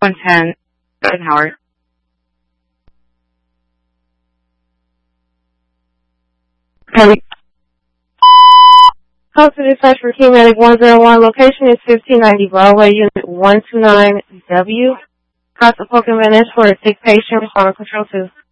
110, Howard. Code to dispatch for Key Medic 101. Location is 1590 Broadway, Unit 129W. Cost of Pokemon for a sick patient. Respond control 2.